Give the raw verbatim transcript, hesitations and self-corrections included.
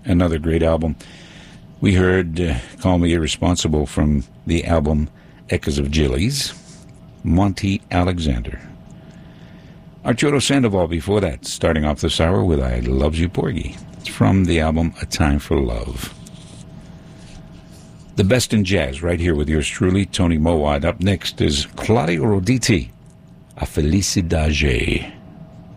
another great album. We heard uh, Call Me Irresponsible from the album Echoes of Gillies, Monty Alexander. Arturo Sandoval before that, starting off this hour with I Loves You Porgy. It's from the album A Time for Love. The best in jazz, right here with yours truly, Tony Mowat. Up next is Claudio Roditi, A Felicidade.